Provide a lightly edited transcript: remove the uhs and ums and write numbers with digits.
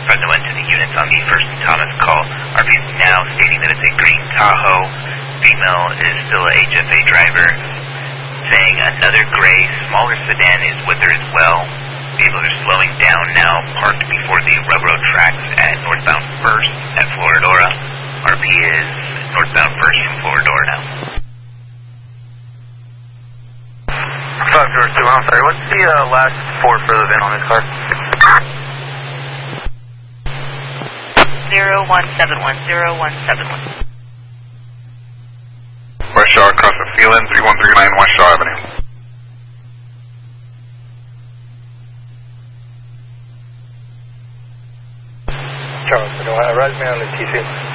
Fresno One to the units on the First and Thomas call. RV is now stating that it's a green Tahoe. Female is still a HFA driver. Saying another gray, smaller sedan is with her as well. Vehicles are slowing down now, parked before the railroad tracks at northbound 1st at Floridora. RP is northbound 1st from Floridora now. 502, I'm sorry, what's the last four for the VIN on this car? 0171. West Shaw, across the Phelan, 3139 West Shaw Avenue. Charles, rise me on the TC.